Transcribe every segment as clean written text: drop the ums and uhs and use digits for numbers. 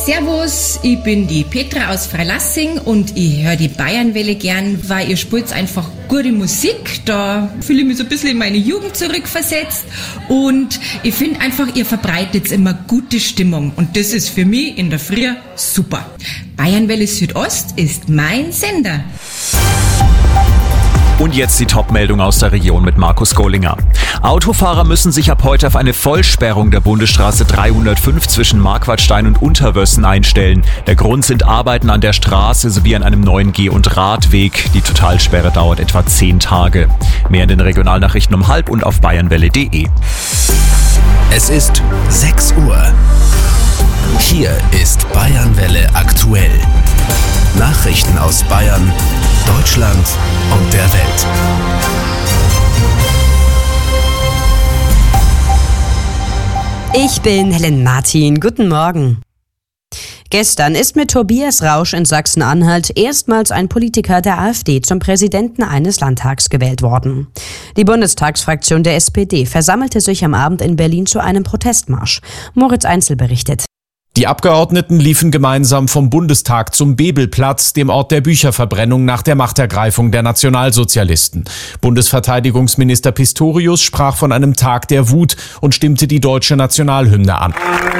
Servus, ich bin die Petra aus Freilassing und ich höre die Bayernwelle gern, weil ihr spielt einfach gute Musik. Da fühle ich mich so ein bisschen in meine Jugend zurückversetzt und ich finde einfach, ihr verbreitet immer gute Stimmung und das ist für mich in der Früh super. Bayernwelle Südost ist mein Sender. Und jetzt die Top-Meldung aus der Region mit Markus Gollinger. Autofahrer müssen sich ab heute auf eine Vollsperrung der Bundesstraße 305 zwischen Marquardstein und Unterwössen einstellen. Der Grund sind Arbeiten an der Straße sowie an einem neuen Geh- und Radweg. Die Totalsperre dauert etwa 10 Tage. Mehr in den Regionalnachrichten um 12:30 und auf bayernwelle.de. Es ist 6 Uhr. Hier ist Bayernwelle aktuell. Nachrichten aus Bayern, Deutschland und der Welt. Ich bin Helen Martin. Guten Morgen. Gestern ist mit Tobias Rausch in Sachsen-Anhalt erstmals ein Politiker der AfD zum Präsidenten eines Landtags gewählt worden. Die Bundestagsfraktion der SPD versammelte sich am Abend in Berlin zu einem Protestmarsch. Moritz Einzel berichtet. Die Abgeordneten liefen gemeinsam vom Bundestag zum Bebelplatz, dem Ort der Bücherverbrennung nach der Machtergreifung der Nationalsozialisten. Bundesverteidigungsminister Pistorius sprach von einem Tag der Wut und stimmte die deutsche Nationalhymne an.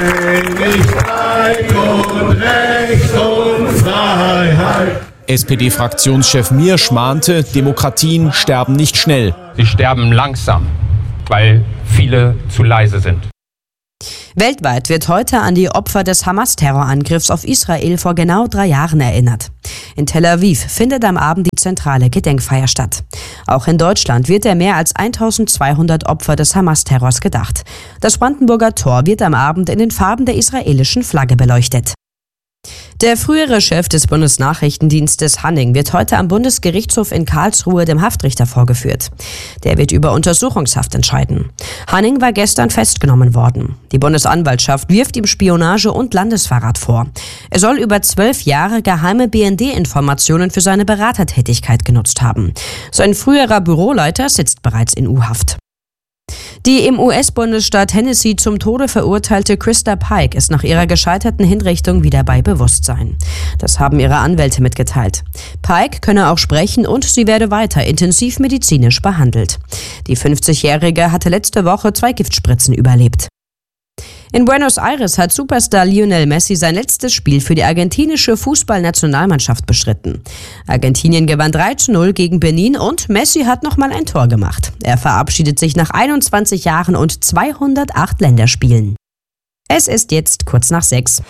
Einigkeit und Recht und Freiheit. SPD-Fraktionschef Miersch mahnte, Demokratien sterben nicht schnell. Sie sterben langsam, weil viele zu leise sind. Weltweit wird heute an die Opfer des Hamas-Terrorangriffs auf Israel vor genau 3 Jahren erinnert. In Tel Aviv findet am Abend die zentrale Gedenkfeier statt. Auch in Deutschland wird der mehr als 1200 Opfer des Hamas-Terrors gedacht. Das Brandenburger Tor wird am Abend in den Farben der israelischen Flagge beleuchtet. Der frühere Chef des Bundesnachrichtendienstes Hanning wird heute am Bundesgerichtshof in Karlsruhe dem Haftrichter vorgeführt. Der wird über Untersuchungshaft entscheiden. Hanning war gestern festgenommen worden. Die Bundesanwaltschaft wirft ihm Spionage und Landesverrat vor. Er soll über 12 Jahre geheime BND-Informationen für seine Beratertätigkeit genutzt haben. Sein früherer Büroleiter sitzt bereits in U-Haft. Die im US-Bundesstaat Tennessee zum Tode verurteilte Krista Pike ist nach ihrer gescheiterten Hinrichtung wieder bei Bewusstsein. Das haben ihre Anwälte mitgeteilt. Pike könne auch sprechen und sie werde weiter intensiv medizinisch behandelt. Die 50-Jährige hatte letzte Woche 2 Giftspritzen überlebt. In Buenos Aires hat Superstar Lionel Messi sein letztes Spiel für die argentinische Fußballnationalmannschaft bestritten. Argentinien gewann 3:0 gegen Benin und Messi hat nochmal ein Tor gemacht. Er verabschiedet sich nach 21 Jahren und 208 Länderspielen. Es ist jetzt kurz nach 6.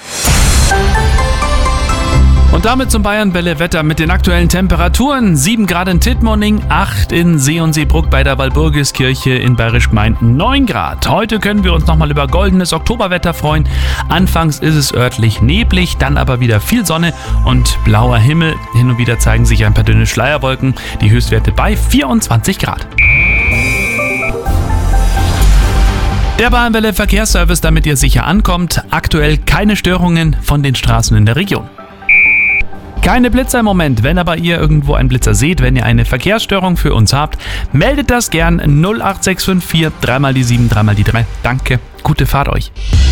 Und damit zum Bayernwelle-Wetter mit den aktuellen Temperaturen. 7 Grad in Tittmoning, 8 in See und Seebruck bei der Walpurgiskirche in Bayerisch Gemeinden, 9 Grad. Heute können wir uns nochmal über goldenes Oktoberwetter freuen. Anfangs ist es örtlich neblig, dann aber wieder viel Sonne und blauer Himmel. Hin und wieder zeigen sich ein paar dünne Schleierwolken. Die Höchstwerte bei 24 Grad. Der Bayernwelle Verkehrsservice, damit ihr sicher ankommt. Aktuell keine Störungen von den Straßen in der Region. Keine Blitzer im Moment. Wenn aber ihr irgendwo einen Blitzer seht, wenn ihr eine Verkehrsstörung für uns habt, meldet das gern 08654 3 die 7 3 die 3. Danke, gute Fahrt euch.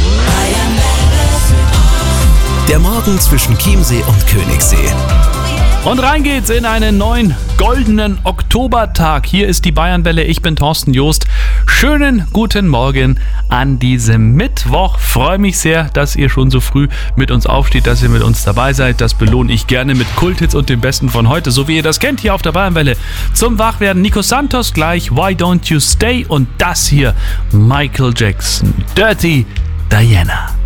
Der Morgen zwischen Chiemsee und Königssee. Und rein geht's in einen neuen goldenen Oktobertag. Hier ist die Bayernwelle, ich bin Thorsten Joost. Schönen guten Morgen an diesem Mittwoch. Freue mich sehr, dass ihr schon so früh mit uns aufsteht, dass ihr mit uns dabei seid. Das belohne ich gerne mit Kulthits und dem Besten von heute, so wie ihr das kennt hier auf der Bayernwelle. Zum Wachwerden Nico Santos gleich, Why Don't You Stay? Und das hier, Michael Jackson, Dirty Diana.